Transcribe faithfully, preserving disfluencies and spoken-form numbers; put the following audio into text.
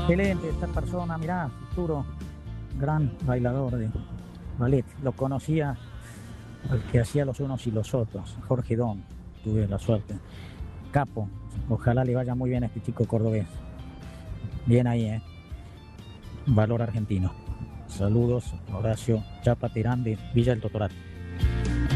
Excelente esta persona, mirá, futuro gran bailador de ballet. Lo conocía al que hacía los unos y los otros, Jorge Don. Tuve la suerte. Capo, ojalá le vaya muy bien a este chico cordobés. Bien ahí, ¿eh? Valor argentino. Saludos, Horacio Chapa Terán de Villa del Totoral.